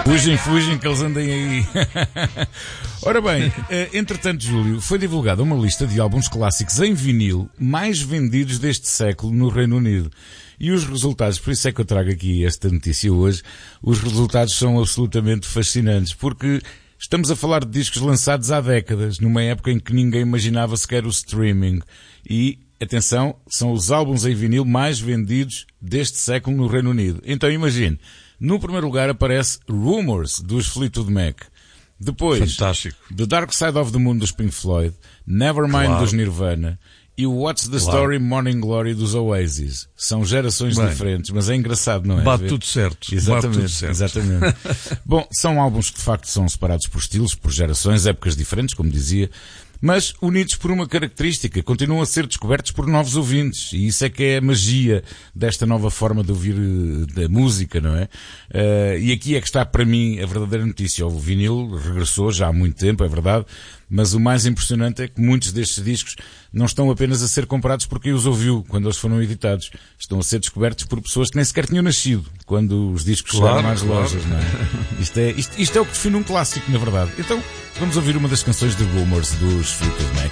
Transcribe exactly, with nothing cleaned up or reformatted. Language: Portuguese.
Fugem, fugem, que eles andem aí. Ora bem, entretanto, Júlio, foi divulgada uma lista de álbuns clássicos em vinil mais vendidos deste século no Reino Unido. E os resultados, por isso é que eu trago aqui esta notícia hoje, os resultados são absolutamente fascinantes, porque estamos a falar de discos lançados há décadas, numa época em que ninguém imaginava sequer o streaming. E, atenção, são os álbuns em vinil mais vendidos deste século no Reino Unido. Então imagine, no primeiro lugar aparece Rumours, dos Fleetwood Mac. Depois, Fantástico. The Dark Side of the Moon, dos Pink Floyd. Nevermind, Claro. dos Nirvana. E o What's the Claro. Story, Morning Glory, dos Oasis. São gerações Bem, diferentes, mas é engraçado, não é? Bate Ver? tudo certo. Exatamente, Bate tudo certo. exatamente. Bom, são álbuns que de facto são separados por estilos, por gerações, épocas diferentes, como dizia, mas unidos por uma característica, continuam a ser descobertos por novos ouvintes, e isso é que é a magia desta nova forma de ouvir da música, não é? Uh, e aqui é que está para mim a verdadeira notícia. O vinil regressou já há muito tempo, é verdade, mas o mais impressionante é que muitos destes discos não estão apenas a ser comprados por quem os ouviu quando eles foram editados, estão a ser descobertos por pessoas que nem sequer tinham nascido quando os discos Claro, chegaram às claro. lojas, não é? Isto é, isto, isto é o que define um clássico, na verdade. Então, vamos ouvir uma das canções de Rumours dos Fleetwood Mac.